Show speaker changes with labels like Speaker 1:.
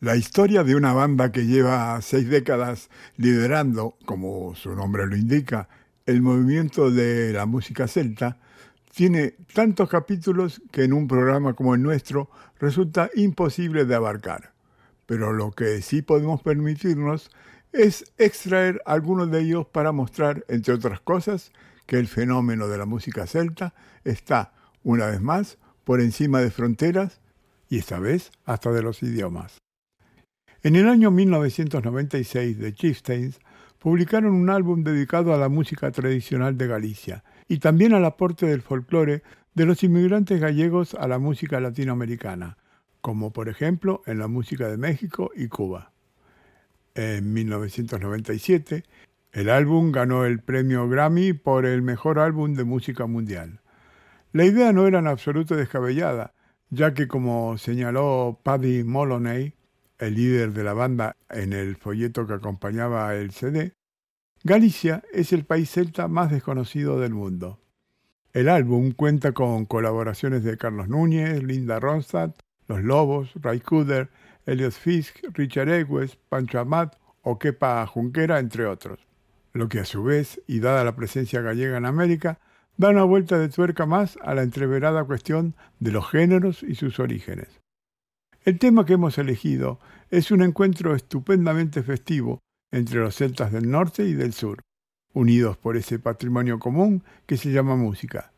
Speaker 1: La historia de una banda que lleva 6 décadas liderando, como su nombre lo indica, el movimiento de la música celta, tiene tantos capítulos que en un programa como el nuestro resulta imposible de abarcar. Pero lo que sí podemos permitirnos es extraer algunos de ellos para mostrar, entre otras cosas, que el fenómeno de la música celta está, una vez más, por encima de fronteras y esta vez hasta de los idiomas. En el año 1996, The Chieftains publicaron un álbum dedicado a la música tradicional de Galicia y también al aporte del folclore de los inmigrantes gallegos a la música latinoamericana, como por ejemplo en la música de México y Cuba. En 1997, el álbum ganó el premio Grammy por el mejor álbum de música mundial. La idea no era en absoluto descabellada, ya que como señaló Paddy Moloney, el líder de la banda en el folleto que acompañaba el CD, Galicia es el país celta más desconocido del mundo. El álbum cuenta con colaboraciones de Carlos Núñez, Linda Ronstadt, Los Lobos, Ray Cooder, Elliot Fisk, Richard Egues, Pancho Amat o Kepa Junquera, entre otros. Lo que a su vez, y dada la presencia gallega en América, da una vuelta de tuerca más a la entreverada cuestión de los géneros y sus orígenes. El tema que hemos elegido es un encuentro estupendamente festivo entre los celtas del norte y del sur, unidos por ese patrimonio común que se llama música.